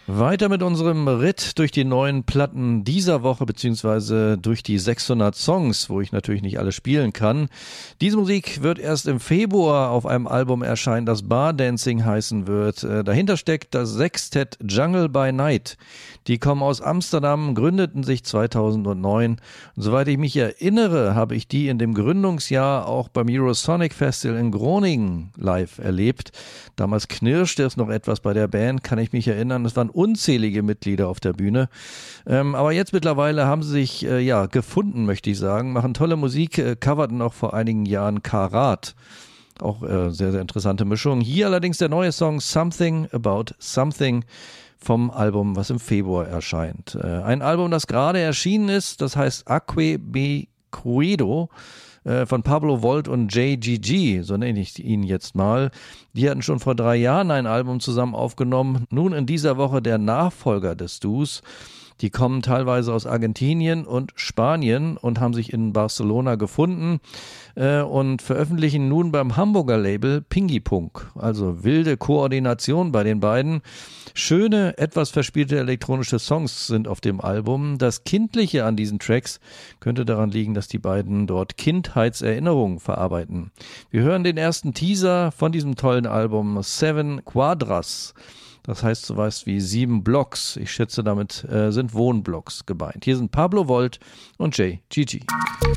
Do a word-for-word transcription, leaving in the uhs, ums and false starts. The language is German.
Weiter mit unserem Ritt durch die neuen Platten dieser Woche, beziehungsweise durch die sechshundert Songs, wo ich natürlich nicht alle spielen kann. Diese Musik wird erst im Februar auf einem Album erscheinen, das Bar Dancing heißen wird. Äh, dahinter steckt das Sextett Jungle by Night. Die kommen aus Amsterdam, gründeten sich zweitausendneun. Und soweit ich mich erinnere, habe ich die in dem Gründungsjahr auch beim Eurosonic Festival in Groningen live erlebt. Damals knirschte es noch etwas bei der Band, kann ich mich erinnern. Es waren unzählige Mitglieder auf der Bühne. Ähm, aber jetzt mittlerweile haben sie sich äh, ja gefunden, möchte ich sagen, machen tolle Musik, äh, coverten auch vor einigen Jahren Karat. Auch äh, sehr, sehr interessante Mischung. Hier allerdings der neue Song Something About Something vom Album, was im Februar erscheint. Äh, ein Album, das gerade erschienen ist, das heißt Aque Me Cuido von Pablo Volt und J G G, so nenne ich ihn jetzt mal. Die hatten schon vor drei Jahren ein Album zusammen aufgenommen. Nun in dieser Woche der Nachfolger des Duos. Die kommen teilweise aus Argentinien und Spanien und haben sich in Barcelona gefunden äh, und veröffentlichen nun beim Hamburger Label Pingy Punk. Also wilde Koordination bei den beiden. Schöne, etwas verspielte elektronische Songs sind auf dem Album. Das Kindliche an diesen Tracks könnte daran liegen, dass die beiden dort Kindheitserinnerungen verarbeiten. Wir hören den ersten Teaser von diesem tollen Album Seven Quadras. Das heißt so was wie sieben Blocks. Ich schätze, damit äh, sind Wohnblocks gemeint. Hier sind Pablo Volt und J G G.